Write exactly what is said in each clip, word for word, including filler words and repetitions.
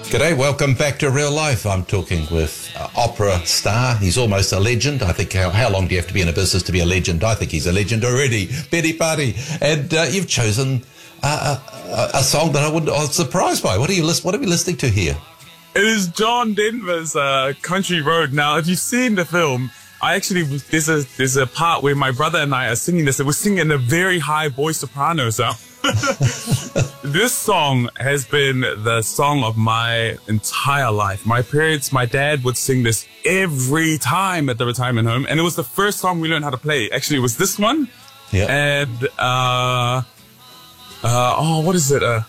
G'day, welcome back to Real Life. I'm talking with uh, opera star. He's almost a legend. I think, how, how long do you have to be in a business to be a legend? I think he's a legend already. Betty Party. And uh, you've chosen uh, a, a song that I, would, I was surprised by. What are you list, What are we listening to here? It is John Denver's uh, Country Road. Now, if you've seen the film, I actually, there's a, there's a part where my brother and I are singing this, and we're singing in a very high voice soprano sound. This song has been the song of my entire life. My parents, my dad would sing this every time at the retirement home, and it was the first song we learned how to play. Actually, it was this one. Yeah. And, uh, uh, oh, what is it? Uh,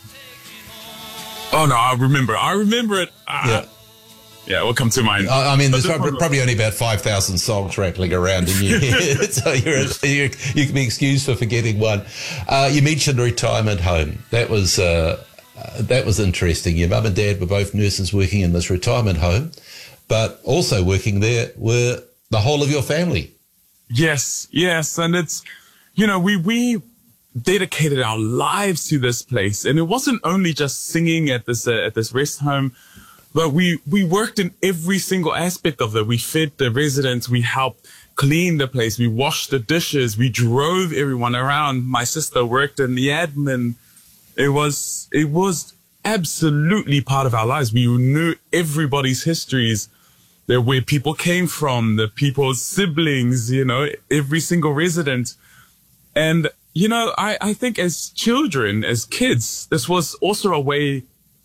oh no, I remember. I remember it. Uh, yeah. Yeah, it will come to mind. I, I mean, there's probably, probably only about five thousand songs rattling around in your head, so you're, you're, you can be excused for forgetting one. Uh, you mentioned retirement home. That was uh, uh, that was interesting. Your mum and dad were both nurses working in this retirement home, but also working there were the whole of your family. Yes, yes, and it's, you know, we we dedicated our lives to this place, and it wasn't only just singing at this uh, at this rest home. But we, we worked in every single aspect of it. We fed the residents. We helped clean the place. We washed the dishes. We drove everyone around. My sister worked in the admin. It was, it was absolutely part of our lives. We knew everybody's histories, the where people came from, the people's siblings, you know, every single resident. And, you know, I, I think as children, as kids, this was also a way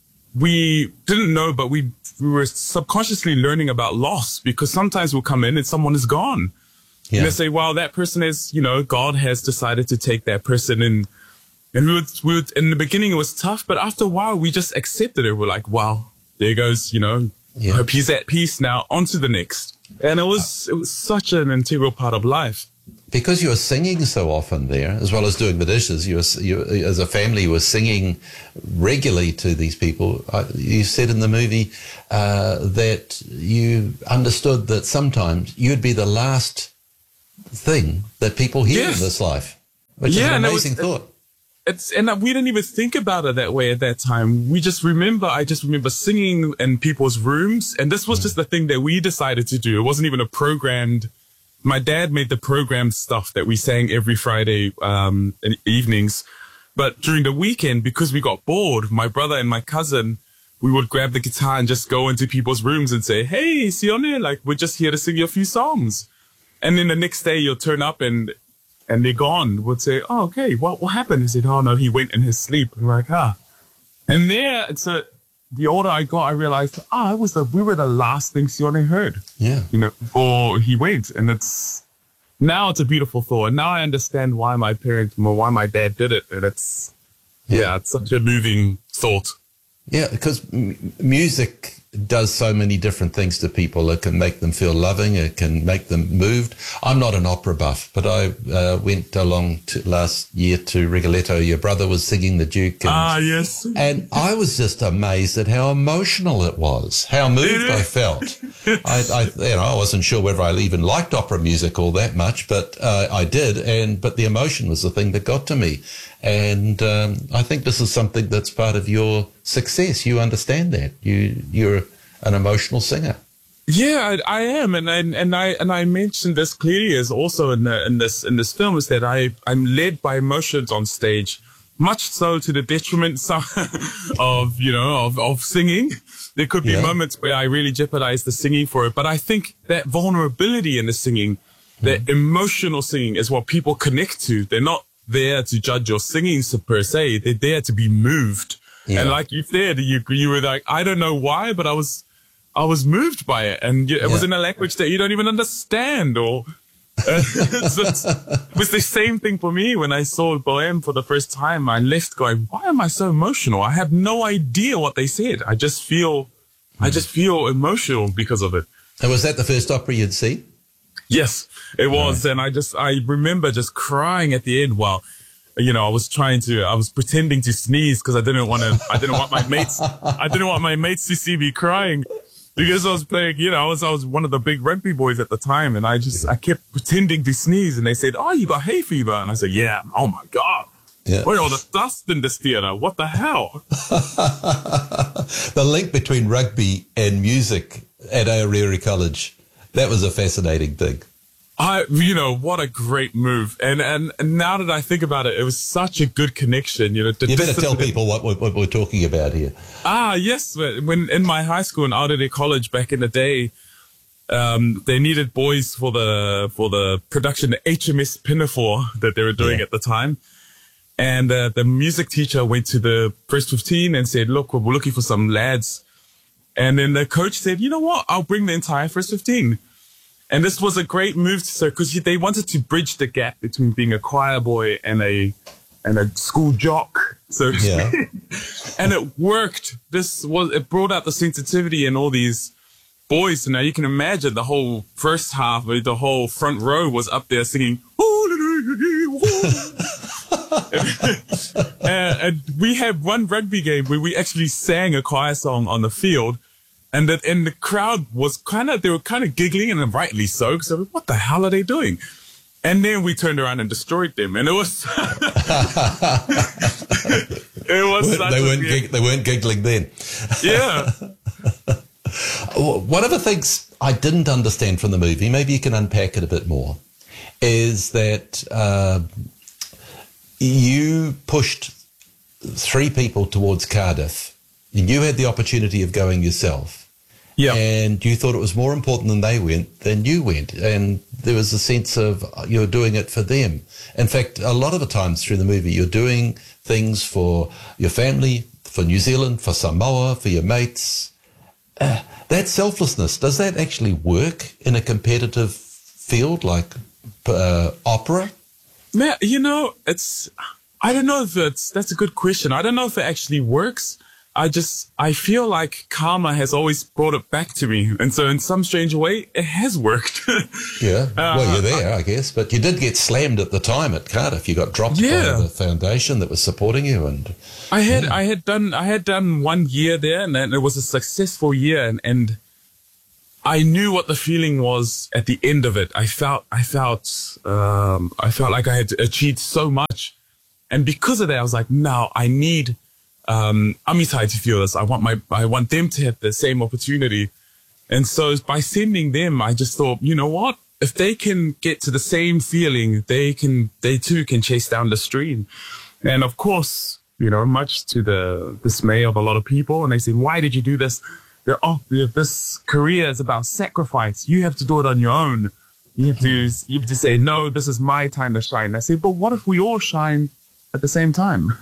we didn't know, but we, we were subconsciously learning about loss, because sometimes we'll come in and someone is gone. Yeah. And they say, well, that person is, you know, God has decided to take that person in. And we would, we would, in the beginning it was tough, but after a while we just accepted it. We're like, wow, there goes, you know, yeah. Hope he's at peace now, on to the next. And it was, it was such an integral part of life. Because you were singing so often there, as well as doing the dishes, you, were, you as a family were singing regularly to these people. I, you said in the movie uh, that you understood that sometimes you'd be the last thing that people hear yes. in this life, which yeah, is an amazing it was, thought. It's, and we didn't even think about it that way at that time. We just remember, I just remember singing in people's rooms, and this was mm. just the thing that we decided to do. It wasn't even a programmed. My dad made the programmed stuff that we sang every Friday um, in evenings. But during the weekend, because we got bored, my brother and my cousin, we would grab the guitar and just go into people's rooms and say, hey, Sione, like, we're just here to sing you a few songs. And then the next day you'll turn up and and they're gone. We'd say, oh, okay, what, what happened? He said, oh, no, he went in his sleep. And we're like, ah. And there, it's a... The older I got, I realized, ah, oh, it was the, we were the last thing Sione heard. Yeah. You know, before he went. And it's, now it's a beautiful thought. And now I understand why my parents, why my dad did it. And it's, yeah, yeah it's such a moving thought. Yeah, because m- music does so many different things to people. It can make them feel loving. It can make them moved. I'm not an opera buff, but I uh, went along to last year to Rigoletto. Your brother was singing the Duke. And, ah, yes. And I was just amazed at how emotional it was, how moved I felt. I, I, you know, I wasn't sure whether I even liked opera music all that much, but uh, I did. And but the emotion was the thing that got to me. And um, I think this is something that's part of your success. You understand that. You you're an emotional singer. Yeah, I, I am, and I, and I and I mentioned this clearly as also in the, in this in this film, is that I I'm led by emotions on stage, much so to the detriment of you know of of singing. There could be yeah. moments where I really jeopardize the singing for it, but I think that vulnerability in the singing, that mm. emotional singing, is what people connect to. They're not there to judge your singing per se. They're there to be moved. Yeah. And like you said, you you were like, I don't know why, but I was I was moved by it, and it yeah. was in a language that you don't even understand. Or uh, so it was the same thing for me when I saw Bohème for the first time. I left going, why am I so emotional? I have no idea what they said. I just feel, mm. I just feel emotional because of it. And was that the first opera you'd seen? Yes, it was. Right. And I just, I remember just crying at the end while, you know, I was trying to, I was pretending to sneeze because I didn't want to, I didn't want my mates, I didn't want my mates to see me crying because I was playing, you know, I was, I was one of the big rugby boys at the time, and I just, I kept pretending to sneeze, and they said, oh, you got hay fever. And I said, yeah, oh my God. Yeah. Where all the dust in this theater? What the hell? The link between rugby and music at Aorere College, that was a fascinating thing. I, you know, what a great move. And, and, and now that I think about it, it was such a good connection. You know, you better tell people what, what, what we're talking about here. Ah, yes. When in my high school in Aorere College back in the day, um, they needed boys for the, for the production of H M S Pinafore that they were doing yeah. at the time. And, uh, the music teacher went to the first fifteen and said, look, we're looking for some lads. And then the coach said, you know what? I'll bring the entire first fifteen. And this was a great move, so because they wanted to bridge the gap between being a choir boy and a and a school jock. So yeah. And it worked. This was it brought out the sensitivity in all these boys. So now you can imagine the whole first half, the whole front row was up there singing. and, and we had one rugby game where we actually sang a choir song on the field. And that, and the crowd was kind of, they were kind of giggling, and rightly so, because what the hell are they doing? And then we turned around and destroyed them, and it was, it was. Such they weren't, a, gig, they weren't giggling then. Yeah. One of the things I didn't understand from the movie, maybe you can unpack it a bit more, is that uh, you pushed three people towards Cardiff, and you had the opportunity of going yourself. Yeah. And you thought it was more important than they went, than you went. And there was a sense of you're doing it for them. In fact, a lot of the times through the movie, you're doing things for your family, for New Zealand, for Samoa, for your mates. Uh, that selflessness, does that actually work in a competitive field like uh, opera? Man, you know, it's, I don't know if it's, that's a good question. I don't know if it actually works. I just, I feel like karma has always brought it back to me. And so in some strange way, it has worked. Yeah. Well, uh, you're there, I, I guess. But you did get slammed at the time at Cardiff. You got dropped yeah. by the foundation that was supporting you. And I had, yeah. I had done, I had done one year there, and it was a successful year. And, and I knew what the feeling was at the end of it. I felt, I felt, um, I felt like I had achieved so much. And because of that, I was like, no, I need, Um, Amitai to feel this. I want my, I want them to have the same opportunity. And so by sending them, I just thought, you know what? If they can get to the same feeling, they can, they too can chase down the stream. And of course, you know, much to the dismay of a lot of people. And they say, why did you do this? They're, oh, this career is about sacrifice. You have to do it on your own. You have to, you have to say, no, this is my time to shine. I say, but what if we all shine at the same time?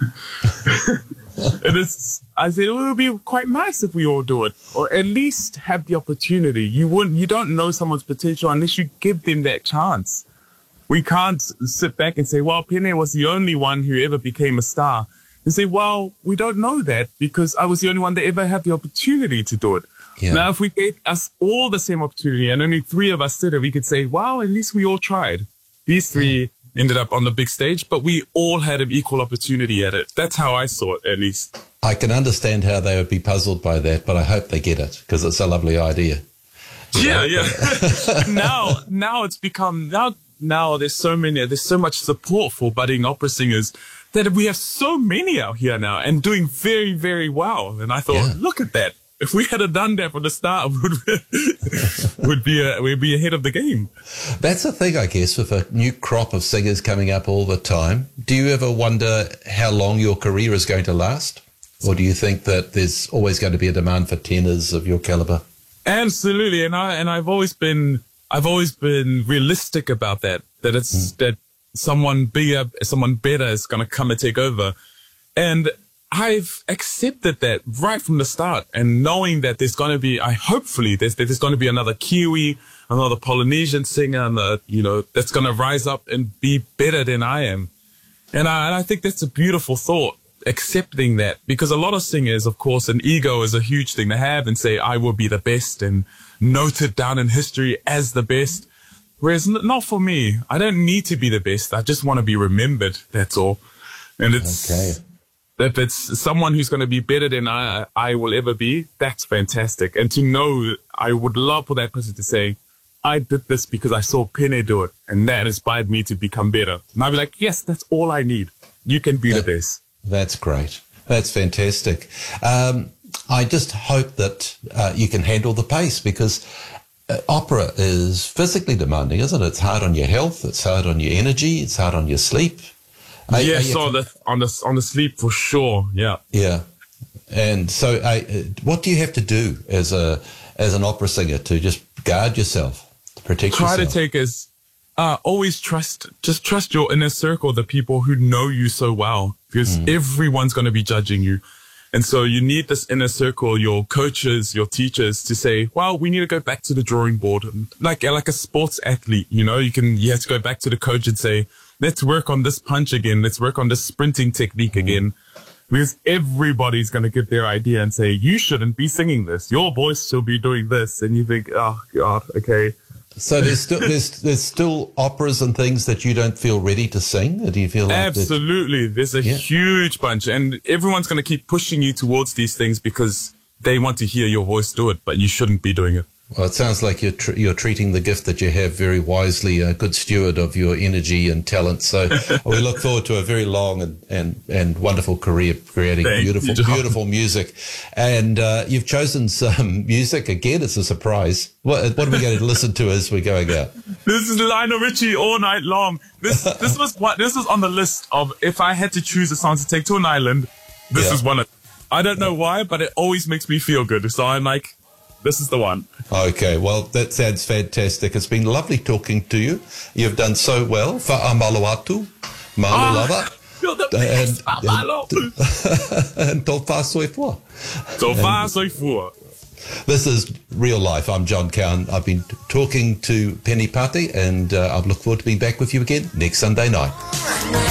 And it's, I said, it would be quite nice if we all do it, or at least have the opportunity. You wouldn't, you don't know someone's potential unless you give them that chance. We can't sit back and say, well, Pene was the only one who ever became a star. And say, well, we don't know that because I was the only one that ever had the opportunity to do it. Yeah. Now, if we gave us all the same opportunity and only three of us did it, we could say, wow, at least we all tried. These three ended up on the big stage, but we all had an equal opportunity at it. That's how I saw it, at least. I can understand how they would be puzzled by that, but I hope they get it because it's a lovely idea. Yeah, yeah. now, now it's become, now, now there's so many, there's so much support for budding opera singers that we have so many out here now and doing very, very well. And I thought, yeah. look at that. If we had done that from the start, would would be a, we'd be ahead of the game. That's the thing, I guess, with a new crop of singers coming up all the time. Do you ever wonder how long your career is going to last? Or do you think that there's always going to be a demand for tenors of your caliber? Absolutely. And I, and I've always been, I've always been realistic about that, that it's, mm. that someone bigger, someone better is going to come and take over. And I've accepted that right from the start, and knowing that there's going to be, I hopefully there's there's going to be another Kiwi, another Polynesian singer, and uh, you know that's going to rise up and be better than I am, and I, and I think that's a beautiful thought, accepting that, because a lot of singers, of course, an ego is a huge thing to have and say I will be the best and noted down in history as the best, whereas not for me. I don't need to be the best. I just want to be remembered. That's all, and it's. Okay. If it's someone who's going to be better than I, I will ever be, that's fantastic. And to know, I would love for that person to say, I did this because I saw Pene do it, and that inspired me to become better. And I'd be like, yes, that's all I need. You can be that, the best. That's great. That's fantastic. Um, I just hope that uh, you can handle the pace, because uh, opera is physically demanding, isn't it? It's hard on your health. It's hard on your energy. It's hard on your sleep. Are, yeah, are you, so the, on the on the sleep for sure. Yeah. Yeah. And so, uh, what do you have to do as a as an opera singer to just guard yourself, to protect Try yourself? to take as uh, always trust, just trust your inner circle, the people who know you so well, because mm. everyone's going to be judging you. And so you need this inner circle, your coaches, your teachers, to say, well, we need to go back to the drawing board. And like, like a sports athlete, you know, you can, you have to go back to the coach and say, let's work on this punch again. Let's work on this sprinting technique mm. again. Because everybody's going to give their idea and say, you shouldn't be singing this. Your voice should be doing this. And you think, oh God, okay. So there's still, there's, there's still operas and things that you don't feel ready to sing? Or do you feel like Absolutely. There's a yeah. huge bunch, and everyone's going to keep pushing you towards these things because they want to hear your voice do it, but you shouldn't be doing it. Well, it sounds like you're tr- you're treating the gift that you have very wisely, a good steward of your energy and talent. So we look forward to a very long and, and, and wonderful career creating Thank beautiful, you, beautiful music. And uh, you've chosen some music. Again, it's a surprise. What, what are we going to listen to as we're going out? This is Lionel Richie, All Night Long. This this was what this was on the list of if I had to choose a song to take to an island. This yeah. is one of. I don't know why, but it always makes me feel good. So I'm like, this is the one. Okay, well, that sounds fantastic. It's been lovely talking to you. You've done so well. Fa'amaloatu, Malulava. You're the best, and, and Tō whā soifua. Tō whā soifua. This is Real Life. I'm John Cowan. I've been talking to Penny Pate, and uh, I look forward to being back with you again next Sunday night.